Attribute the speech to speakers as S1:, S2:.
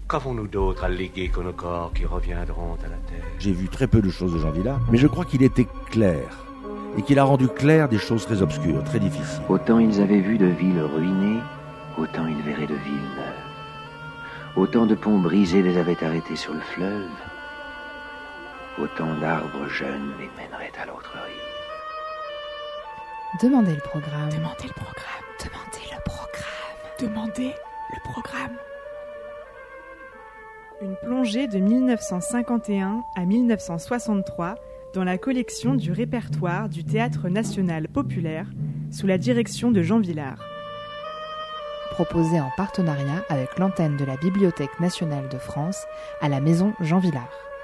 S1: Qu'avons-nous d'autre à léguer que nos corps qui reviendront à la terre?
S2: J'ai vu très peu de choses de Jean Vilar, mais je crois qu'il était clair. Et qu'il a rendu clair des choses très obscures, très difficiles.
S3: Autant ils avaient vu de villes ruinées, autant ils verraient de villes neuves. Autant de ponts brisés les avaient arrêtés sur le fleuve, autant d'arbres jeunes les mèneraient à l'autre rive.
S4: Demandez le programme.
S5: Demandez le programme.
S4: Demandez le programme.
S5: Demandez le programme.
S6: Une plongée de 1951 à 1963 dans la collection du répertoire du Théâtre national populaire sous la direction de Jean Vilar.
S4: Proposé en partenariat avec l'antenne de la Bibliothèque nationale de France à la Maison Jean Vilar.